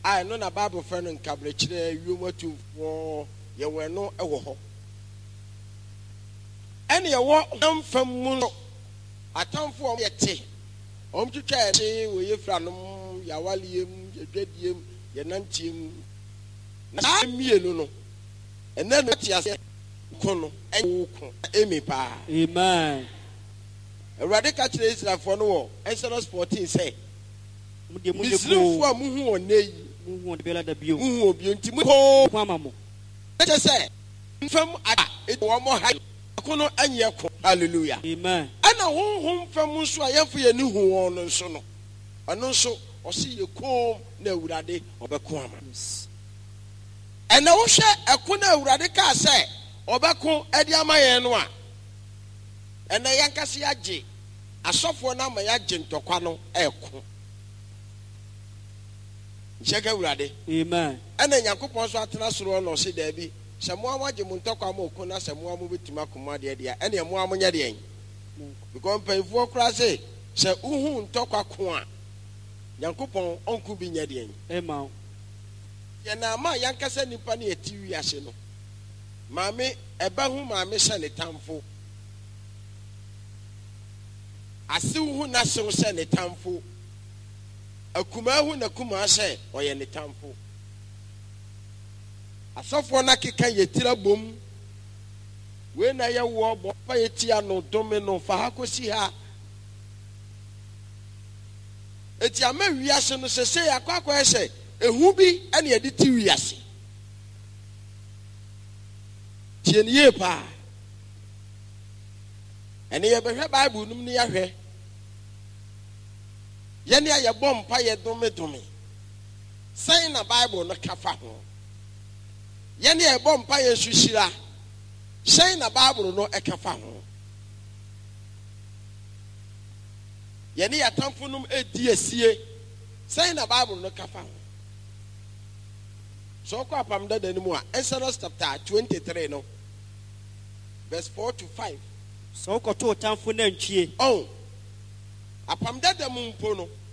I know na Bible friend and Cabrechre, you were to war, you were no ewo. Any a walk from Muno, a town for a tea. To try we from Yawalium, Yedium, Yanantium, and then what you say, Kono, and Amy Pa. Amen. A radical is like for no Exodus 14 say, Miss Lou for Muhu or Nay, who won't be like the beauty. Let us say, from it one more high. Kono and Yako, hallelujah. Amen. And a home from Muswaya for your new one and so no. And also, or see you comb no rade of a quamas. And I share a kuna radica say, Obako Ediama. And the Yankasiaji, a software number agent to Quano Eko. Check rade. Amen. And then Yakupos Atlasro no see Debbie. Samoa Jimuntaka Mokuna, Samoa movie to Makuma, dear, and your Muamonia. Because pay for crasses, say, Uhun Toka Kwan. Yankupon, Uncle Binyadian. Emma. Yana, my Yankasa Nipani a TV asino. Mammy, a bahu, my mission a tamful. I see who not so send a tamful. A Kumahu na Kuma say, or any tamful. Asofo na keka yetira bom we na ye wo bo pa yetia no domino fa hakosi ha etia ma wiase no sese akwa ese ehu bi ene ye de ti wiase tieniye pa ene ye behwe bible num ne yahwe ye ne ye bom pa ye domedome sai na bible no kafa ho Yanni a bomb pie sushira. Saying a Bible no ekafa ho. Yanni a tampunum e DSA. Saying a Bible no kafa ho. So kwa pamda anymore. Exodus chapter 23 no. Verse 4 to 5. So ko to tamfu na nchie. Oh. Apamda de mumpo no.